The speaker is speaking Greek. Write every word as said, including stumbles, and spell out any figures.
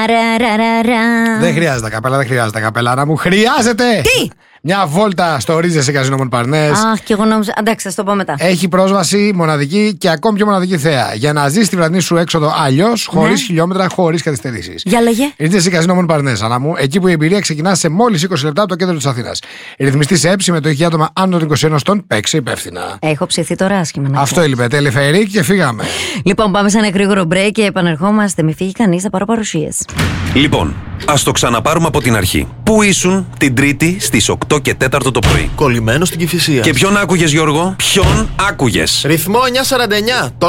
Δεν χρειάζεται καπέλα, δεν χρειάζεται καπέλα. Να μου χρειάζεται! Τι! Μια βόλτα στο Ρίζε σε καζίνο Μοντπαρνές. Αχ, και εγώ νόμιζα. Εντάξει, θα το πω μετά. Έχει πρόσβαση μοναδική και ακόμη πιο μοναδική θέα. Για να ζεις τη βραδινή σου έξοδο αλλιώς, χωρίς χιλιόμετρα, χωρίς καθυστερήσεις. Για λέγε. Ρίζε σε καζίνο Μοντπαρνές, Ανά μου, εκεί που η εμπειρία ξεκινά σε μόλις είκοσι λεπτά από το κέντρο της Αθήνας. Ρυθμιστή σε έψη με το για άτομα άνω των είκοσι ένα ετών, παίξε υπεύθυνα. Έχω ψηθεί τώρα άσχημα. Να Αυτό έλειπε. Τελεφερή και φύγαμε. Λοιπόν, πάμε σε ένα γρήγορο break και επανερχόμαστε. Μη φύγει κανείς, θα πάρω παρουσίες. Λοιπόν, ας το ξαναπάρουμε από την αρχή. Πού ήσουν την Τρίτη στις οκτώ και τέσσερα το πρωί? Κολλημένο στην Κηφισία. Και ποιον άκουγες, Γιώργο? Ποιον άκουγες? Ρυθμό εννιακόσια σαράντα εννιά.